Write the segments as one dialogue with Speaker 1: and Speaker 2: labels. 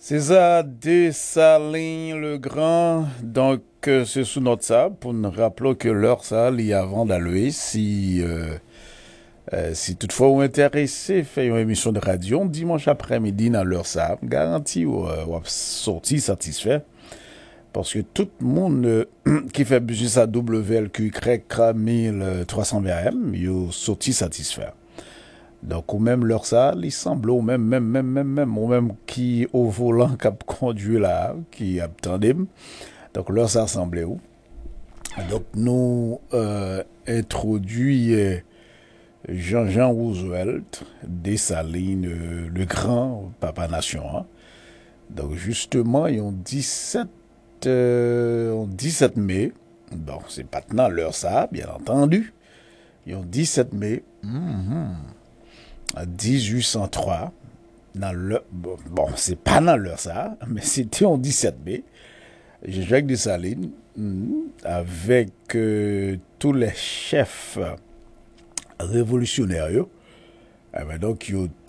Speaker 1: C'est ça, Dessalines le Grand. Donc, c'est sous notre sable pour nous rappeler que l'heure ça, il y a avant d'aller. Si toutefois vous intéressez, fait une émission de radio dimanche après-midi dans l'heure ça, garanti ou sorti satisfait. Parce que tout le monde qui fait business à WLQ, CREC 1320M, il est sorti satisfait. Donc, ou même leur ça, il semble, ou même qui au volant qui a conduit là, qui attendait. Donc, leur ça semblait où. Donc, nous introduit Jean-Jean Roosevelt, Dessalines, le grand papa nation. Hein. Donc, justement, ils ont 17 mai. Bon, c'est pas maintenant l'heure ça, bien entendu. Ils ont 17 mai. 1803, dans le, bon, c'est pas dans l'heure ça, mais c'était en 17 mai, Jacques Dessalines, avec tous les chefs révolutionnaires, donc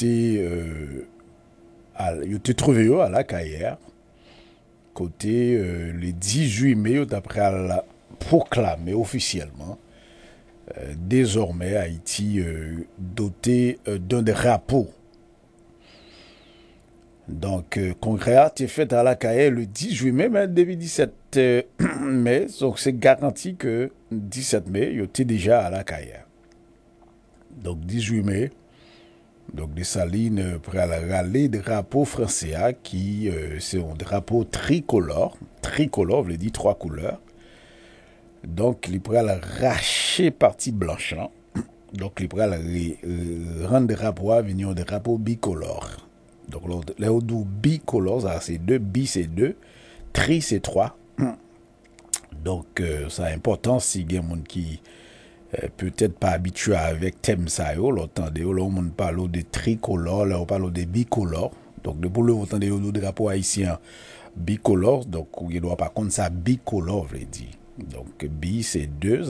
Speaker 1: ils étaient trouvés à la carrière, côté le 18 mai, après la proclamé officiellement désormais Haïti doté d'un drapeau. Donc, congrès a été fait à la CAE le 18 mai, mais depuis 17 mai, donc c'est garanti que 17 mai, il était déjà à la CAE. Donc, 18 mai, donc Dessalines prêt à la râler drapeau français qui, c'est un drapeau tricolore, veut dire trois couleurs. Donc, il pourrait la racher partie blanche. Donc, il pourrait rendre des drapeaux à venir des drapeaux bicolores. Donc, les odous bicolores, c'est deux, bi c'est deux, tri c'est trois. Donc, ça a importance si il y a des gens qui peut-être pas habitués avec thème ça, l'entendez, là, on parle de tricolore, là, on parle de bicolore. Donc, pour le entendre des drapeaux haïtiens bicolores, donc, il ne doit pas compter ça bicolore, veut dire. Donc, bi c'est deux.